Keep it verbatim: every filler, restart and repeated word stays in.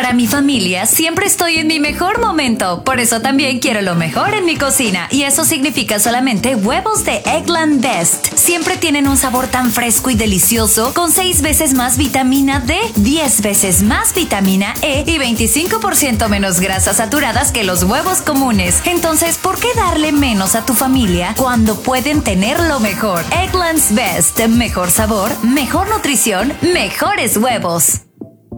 Para mi familia siempre estoy en mi mejor momento, por eso también quiero lo mejor en mi cocina, y eso significa solamente huevos de Eggland Best. Siempre tienen un sabor tan fresco y delicioso, con seis veces más vitamina D, diez veces más vitamina E y veinticinco por ciento menos grasas saturadas que los huevos comunes. Entonces, ¿por qué darle menos a tu familia cuando pueden tener lo mejor? Eggland's Best. Mejor sabor, mejor nutrición, mejores huevos.